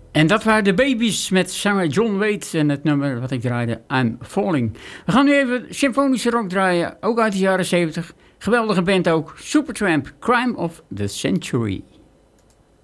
En dat waren de Babies met zanger John Waite en het nummer wat ik draaide, I'm Falling. We gaan nu even symfonische rock draaien, ook uit de jaren 70. Geweldige band ook, Supertramp, Crime of the Century.